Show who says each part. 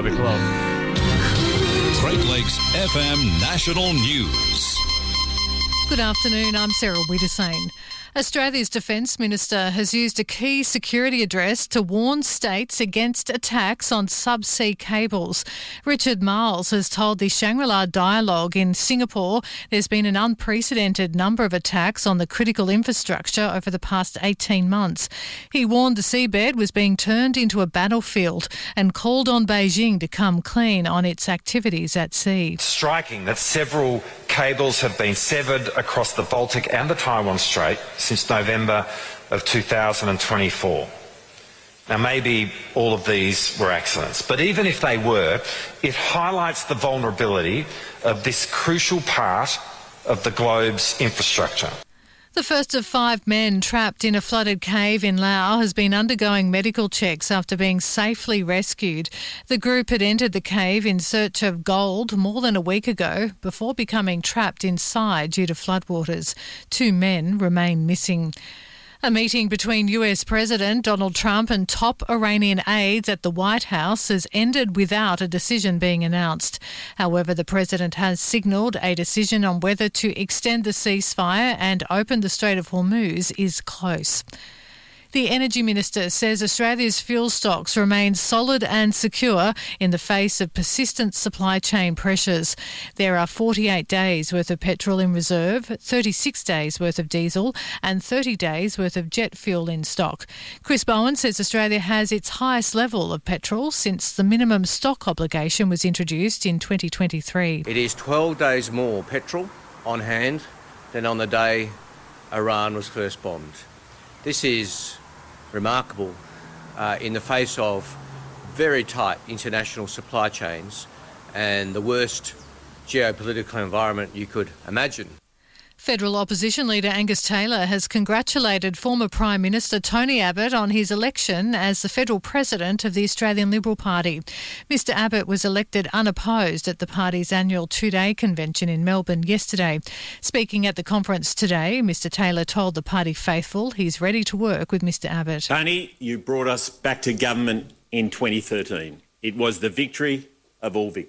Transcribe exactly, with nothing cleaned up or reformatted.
Speaker 1: o'clock.
Speaker 2: Great Lakes F M National News.
Speaker 3: Good afternoon, I'm Sarah Widdesane. Australia's Defence Minister has used a key security address to warn states against attacks on subsea cables. Richard Marles has told the Shangri-La Dialogue in Singapore there's been an unprecedented number of attacks on the critical infrastructure over the past eighteen months. He warned the seabed was being turned into a battlefield and called on Beijing to come clean on its activities at sea.
Speaker 4: Striking that several cables have been severed across the Baltic and the Taiwan Strait since November of two thousand twenty-four. Now, maybe all of these were accidents, but even if they were, it highlights the vulnerability of this crucial part of the globe's infrastructure.
Speaker 3: The first of five men trapped in a flooded cave in Laos has been undergoing medical checks after being safely rescued. The group had entered the cave in search of gold more than a week ago before becoming trapped inside due to floodwaters. Two men remain missing. A meeting between U S President Donald Trump and top Iranian aides at the White House has ended without a decision being announced. However, the president has signalled a decision on whether to extend the ceasefire and open the Strait of Hormuz is close. The Energy Minister says Australia's fuel stocks remain solid and secure in the face of persistent supply chain pressures. There are forty-eight days worth of petrol in reserve, thirty-six days worth of diesel and thirty days worth of jet fuel in stock. Chris Bowen says Australia has its highest level of petrol since the minimum stock obligation was introduced in twenty twenty-three.
Speaker 5: It is twelve days more petrol on hand than on the day Iran was first bombed. This is remarkable uh, in the face of very tight international supply chains and the worst geopolitical environment you could imagine.
Speaker 3: Federal opposition leader Angus Taylor has congratulated former Prime Minister Tony Abbott on his election as the federal president of the Australian Liberal Party. Mister Abbott was elected unopposed at the party's annual two-day convention in Melbourne yesterday. Speaking at the conference today, Mister Taylor told the party faithful he's ready to work with Mister Abbott.
Speaker 6: Tony, you brought us back to government in twenty thirteen. It was the victory of all victories.